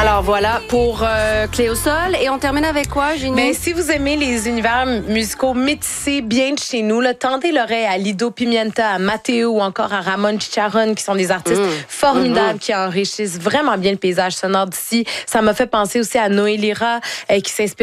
Alors voilà pour Cléosol. Et on termine avec quoi, Génie? Mais si vous aimez les univers musicaux métissés bien de chez nous, là, tendez l'oreille à Lido Pimienta, à Matteo ou encore à Ramon Chicharron, qui sont des artistes formidables qui enrichissent vraiment bien le paysage sonore d'ici. Ça m'a fait penser aussi à Noé Lira, qui s'inspire